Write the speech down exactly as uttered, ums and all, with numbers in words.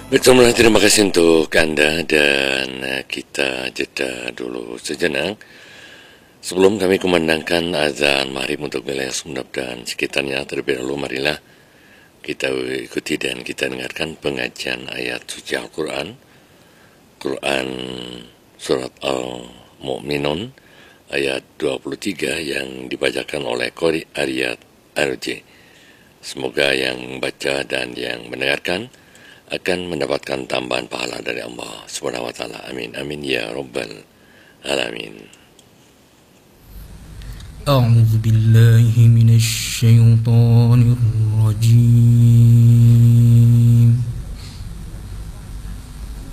Baiklah, terima kasih untuk Anda dan eh, kita jeda dulu sejenak sebelum kami kumandangkan azan maghrib untuk wilayah Sumeneb dan sekitarnya. Terlebih dahulu marilah kita ikuti dan kita dengarkan pengajian ayat suci Al-Quran Quran Surat Al-Mu'minun ayat dua puluh tiga yang dibacakan oleh Qori Ariyat R J. Semoga yang baca dan yang mendengarkan akan mendapatkan tambahan pahala dari Allah Subhanahu wa taala. Amin. Amin ya rabbal alamin. أعوذ بالله من الشيطان الرجيم